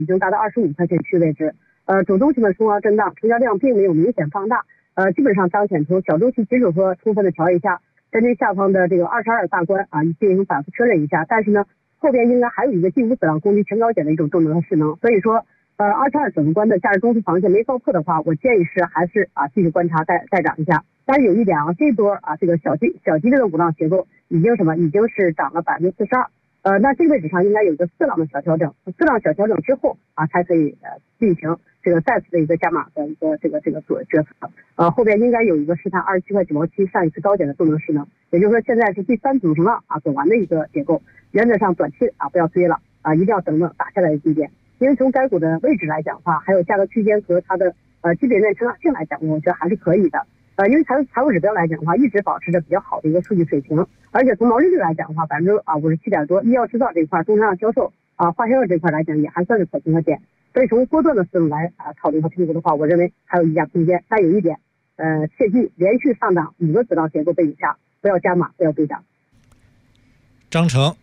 已经达到25块钱区位置。主动性的冲高震荡，成交量并没有明显放大，基本上彰显出小周期基础和充分的调一下，针对下方的这个22大关进行反复确认一下。但是呢，后边应该还有一个近乎死浪攻击前高点的一种动能和势能，所以说22整个关的价值中枢防线没爆破的话，我建议是还是继续观察再涨一下。但是有一点这一波这个小激烈的五浪结构已经是涨了42%。那这个位置上应该有一个4浪的小调整，4浪小调整之后才可以进行这个再次的一个加码的一个这个决策。后边应该有一个试探27块9毛7上一次高点的动能势能，也就是说现在是第3组成浪走完的一个结构。原则上短期不要追了一定要等打下来的低点，因为从该股的位置来讲的话，还有价格区间和它的基本面成长性来讲，我觉得还是可以的。因为财务指标来讲的话，一直保持着比较好的一个数据水平，而且从毛利率来讲的话，57%点多，医药制造这一块、中长销售化销药这一块来讲，也还算是可行的点。所以从波段的思路来考虑和评估的话，我认为还有溢价空间。但有一点，切记连续上涨5个子浪结构背景下，不要加码，不要追涨。 章程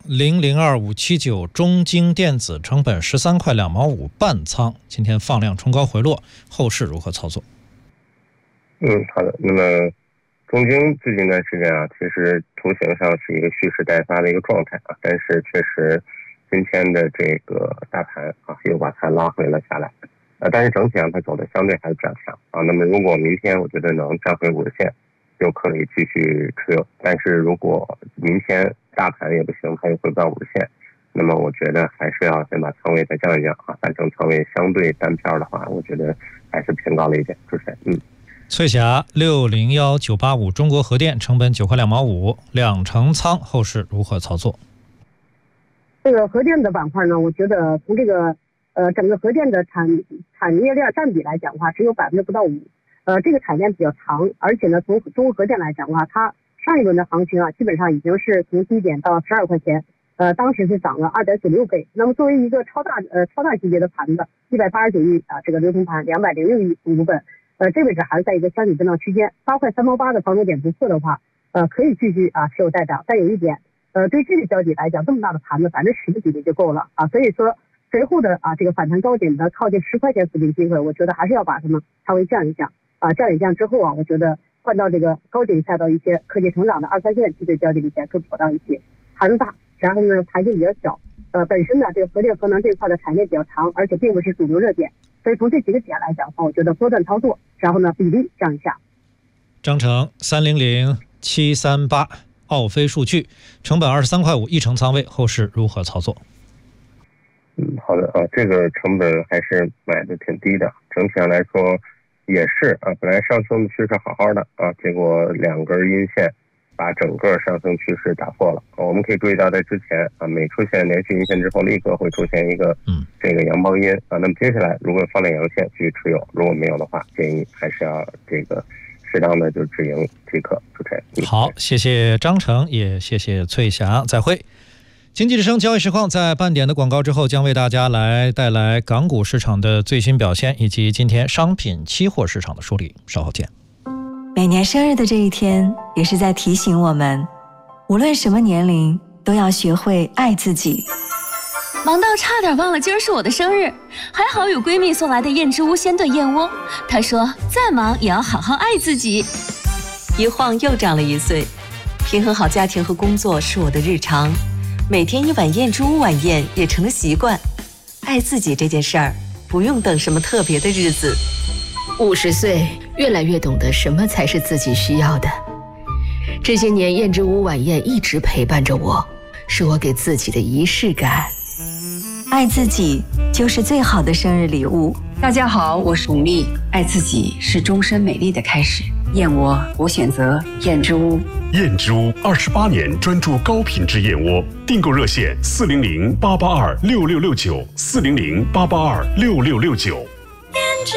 002579中京电子成本13块2毛5半仓，今天放量冲高回落，后市如何操作？ 好的。那么中京最近一段时间其实图形上是一个蓄势待发的一个状态但是确实今天的这个大盘又把它拉回了下来。但是整体上它走的相对还是比较强那么如果明天我觉得能站回50线，就可以继续持有。但是如果明天大盘也不行，它又回不到50线，那么我觉得还是要先把仓位再降一降反正仓位相对单票的话，我觉得还是偏高了一点。主持人翠霞601985中国核电成本9块2毛5，两成仓，后市如何操作？ 这个核电的板块呢，我觉得从这个整个核电的产业链占比来讲的话，只有不到5%。这个产业链比较长，而且呢，从中国核电来讲的话，它上一轮的行情基本上已经是从低点到12块钱，当时是涨了2.96倍。那么作为一个超大级别的盘子，189亿这个流通盘，206亿总股本。这位置还是在一个箱体震荡区间，8块3毛8的防守点不破的话，可以继续持有待涨。但有一点，对这个交易来讲，这么大的盘子10%的比例就够了所以说随后的这个反弹高点的靠近10块钱附近机会，我觉得还是要把它们稍微降一降降一降之后我觉得换到这个高点下到一些科技成长的2、3线机会交易里边更妥当一些，盘子大，然后呢弹性比较小，本身呢这个核电核能这一块的产业比较长，而且并不是主流热点。所以从这几个点来讲的话，我觉得波段操作，然后呢比例降一下。 章程300738奥飞数据成本23块5，一成仓位，后市如何操作？ 好的这个成本还是买的挺低的，整体上来说也是本来上升的趋势好好的结果2根阴线把整个上升趋势打破了。我们可以注意到在之前每出现连续阴线之后，立刻会出现一个这个阳包阴那么接下来如果放量阳线继续持有，如果没有的话，建议还是要这个适当的就止盈即可。主持人好，谢谢章程，也谢谢翠霞，再会。经济之声交易实况在半点的广告之后，将为大家带来港股市场的最新表现，以及今天商品期货市场的梳理。稍后见。 每年生日的这一天，也是在提醒我们，无论什么年龄，都要学会爱自己。 忙到差点忘了今儿是我的生日，还好有闺蜜送来的燕之屋鲜炖燕窝。她说再忙也要好好爱自己。 一晃又长了1岁，平衡好家庭和工作是我的日常，每天1碗燕之屋晚宴也成了习惯。爱自己这件事儿，不用等什么特别的日子。 50岁，越来越懂得什么才是自己需要的。这些年，燕之屋晚宴一直陪伴着我，是我给自己的仪式感。 爱自己就是最好的生日礼物。 大家好，我是巩俐。爱自己是终身美丽的开始。燕窝，我选择燕之屋。 燕之屋28年专注高品质燕窝，订购热线400-882-6669，400-882-6669。